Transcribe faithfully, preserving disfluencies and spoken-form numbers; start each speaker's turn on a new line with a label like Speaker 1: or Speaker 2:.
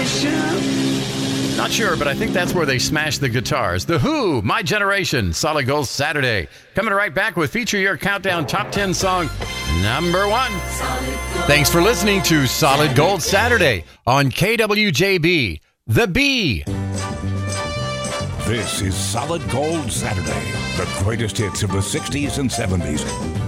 Speaker 1: generation.
Speaker 2: Not sure, but I think that's where they smash the guitars. The Who, My Generation, Solid Gold Saturday. Coming right back with Feature Your Countdown Top ten Song number one. Thanks for listening to Solid Gold Saturday on K W J B, The Bee.
Speaker 3: This is Solid Gold Saturday, the greatest hits of the sixties and seventies.